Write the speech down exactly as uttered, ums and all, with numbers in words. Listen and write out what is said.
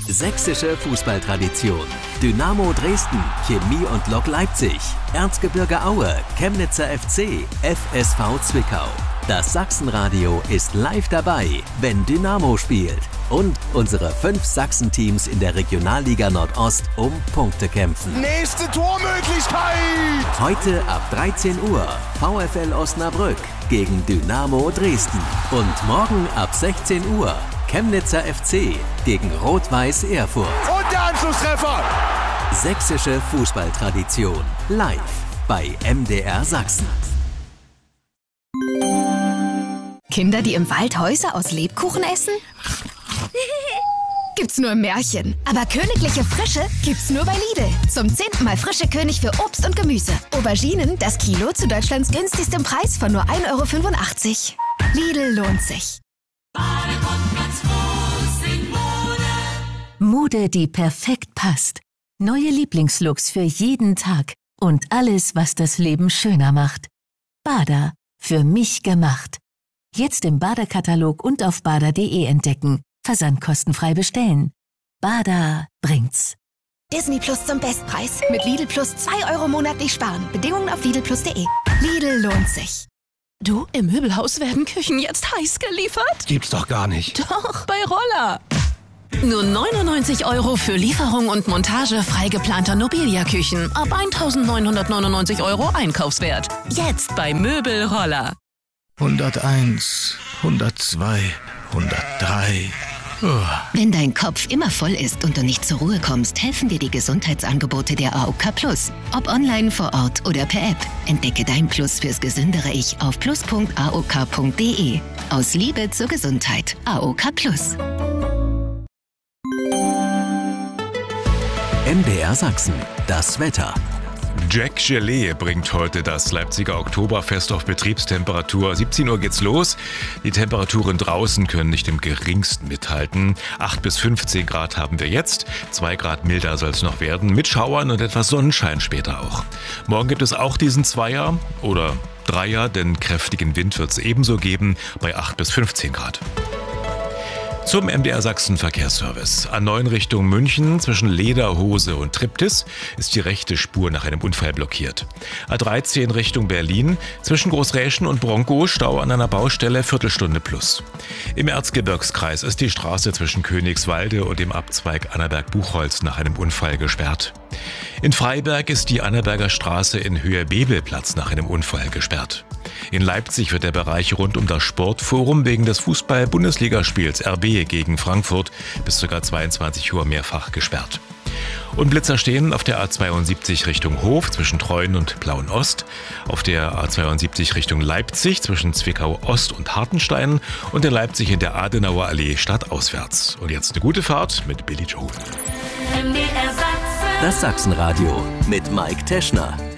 Sächsische Fußballtradition. Dynamo Dresden, Chemie und Lok Leipzig, Erzgebirge Aue, Chemnitzer F C, F S V Zwickau. Das Sachsenradio ist live dabei, wenn Dynamo spielt. Und unsere fünf Sachsen-Teams in der Regionalliga Nordost um Punkte kämpfen. Nächste Tormöglichkeit! Heute ab dreizehn Uhr VfL Osnabrück gegen Dynamo Dresden. Und morgen ab sechzehn Uhr Chemnitzer F C gegen Rot-Weiß Erfurt. Und der Anschlusstreffer! Sächsische Fußballtradition. Live bei M D R Sachsen. Kinder, die im Wald Häuser aus Lebkuchen essen? Gibt's nur im Märchen. Aber königliche Frische gibt's nur bei Lidl. Zum zehnten Mal frische König für Obst und Gemüse. Auberginen, das Kilo zu Deutschlands günstigstem Preis von nur ein Euro fünfundachtzig. Lidl lohnt sich. Mode, die perfekt passt. Neue Lieblingslooks für jeden Tag. Und alles, was das Leben schöner macht. Bada. Für mich gemacht. Jetzt im Bada-Katalog und auf bada punkt de entdecken. Versandkostenfrei bestellen. Bada bringt's. Disney Plus zum Bestpreis. Mit Lidl Plus zwei Euro monatlich sparen. Bedingungen auf lidl plus punkt de. Lidl lohnt sich. Du, im Möbelhaus werden Küchen jetzt heiß geliefert? Gibt's doch gar nicht. Doch, bei Roller. Nur neunundneunzig Euro für Lieferung und Montage frei geplanter Nobilia-Küchen. Ab eintausendneunhundertneunundneunzig Euro Einkaufswert. Jetzt bei Möbel Roller. hunderteins, hundertzwei, hundertdrei. Oh. Wenn dein Kopf immer voll ist und du nicht zur Ruhe kommst, helfen dir die Gesundheitsangebote der A O K Plus. Ob online, vor Ort oder per App. Entdecke dein Plus fürs gesündere Ich auf plus punkt a o k punkt de. Aus Liebe zur Gesundheit. A O K Plus. M D R Sachsen, das Wetter. Jack Gelee bringt heute das Leipziger Oktoberfest auf Betriebstemperatur. siebzehn Uhr geht's los. Die Temperaturen draußen können nicht im geringsten mithalten. acht bis fünfzehn Grad haben wir jetzt. zwei Grad milder soll es noch werden. Mit Schauern und etwas Sonnenschein später auch. Morgen gibt es auch diesen Zweier oder Dreier, denn kräftigen Wind wird es ebenso geben bei acht bis fünfzehn Grad. Zum M D R Sachsen Verkehrsservice. A neun Richtung München zwischen Lederhose und Triptis ist die rechte Spur nach einem Unfall blockiert. A dreizehn Richtung Berlin zwischen Großräschen und Bronkow Stau an einer Baustelle Viertelstunde plus. Im Erzgebirgskreis ist die Straße zwischen Königswalde und dem Abzweig Annaberg-Buchholz nach einem Unfall gesperrt. In Freiberg ist die Annaberger Straße in Höhe Bebelplatz nach einem Unfall gesperrt. In Leipzig wird der Bereich rund um das Sportforum wegen des Fußball-Bundesligaspiels R B gegen Frankfurt bis ca. zweiundzwanzig Uhr mehrfach gesperrt. Und Blitzer stehen auf der A zweiundsiebzig Richtung Hof zwischen Treuen und Plauen-Ost, auf der A zweiundsiebzig Richtung Leipzig zwischen Zwickau-Ost und Hartenstein und in Leipzig in der Adenauer Allee stadtauswärts. Und jetzt eine gute Fahrt mit Billy Joe. Das Sachsenradio mit Mike Teschner.